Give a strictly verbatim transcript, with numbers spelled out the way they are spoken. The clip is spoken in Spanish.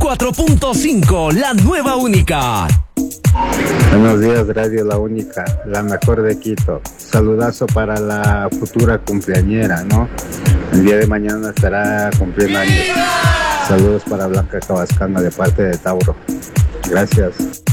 cuatro punto cinco, la nueva única. Buenos días, Radio La Única, la mejor de Quito. Saludazo para la futura cumpleañera, ¿no? El día de mañana estará cumpliendo años. Saludos para Blanca Cabascana de parte de Tauro. Gracias.